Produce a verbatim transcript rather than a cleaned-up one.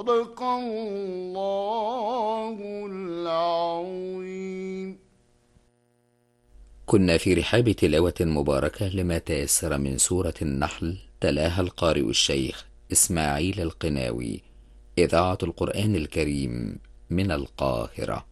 صدق الله العظيم. كنا في رحاب تلاوة مباركة لما تيسر من سورة النحل، تلاها القارئ الشيخ إسماعيل القناوي، إذاعة القرآن الكريم من القاهرة.